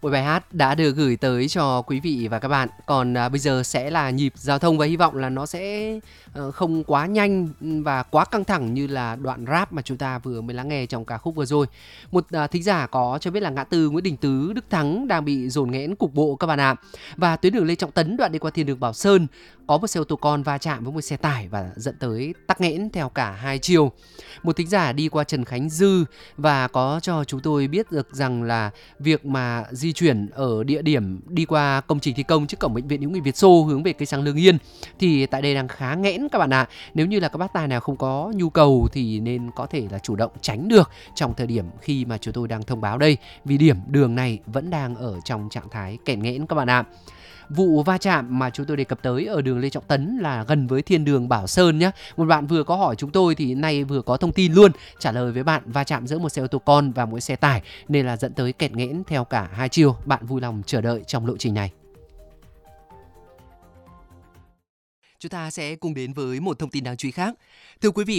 Một bài hát đã được gửi tới cho quý vị và các bạn. Còn bây giờ sẽ là nhịp giao thông và hy vọng là nó sẽ không quá nhanh và quá căng thẳng như là đoạn rap mà chúng ta vừa mới lắng nghe trong ca khúc vừa rồi. Một thính giả có cho biết là ngã tư Nguyễn Đình Tứ, Đức Thắng đang bị dồn nghẽn cục bộ các bạn ạ. Và tuyến đường Lê Trọng Tấn đoạn đi qua thiên đường Bảo Sơn có một xe ô tô con va chạm với một xe tải và dẫn tới tắc nghẽn theo cả hai chiều. Một thính giả đi qua Trần Khánh Dư và có cho chúng tôi biết được rằng là việc mà di chuyển ở địa điểm đi qua công trình thi công trước cổng bệnh viện hữu nghị Việt Xô hướng về cây xăng Lương Yên thì tại đây đang khá nghẽn các bạn ạ. Nếu như là các bác tài nào không có nhu cầu thì nên có thể là chủ động tránh được trong thời điểm khi mà chúng tôi đang thông báo đây, vì điểm đường này vẫn đang ở trong trạng thái kẹt nghẽn các bạn ạ. Vụ va chạm mà chúng tôi đề cập tới ở đường Lê Trọng Tấn là gần với thiên đường Bảo Sơn nhé. Một bạn vừa có hỏi chúng tôi thì nay vừa có thông tin luôn trả lời với bạn, va chạm giữa một xe ô tô con và một xe tải nên là dẫn tới kẹt nghẽn theo cả hai chiều. Bạn vui lòng chờ đợi trong lộ trình này. Chúng ta sẽ cùng đến với một thông tin đáng chú ý khác. Thưa quý vị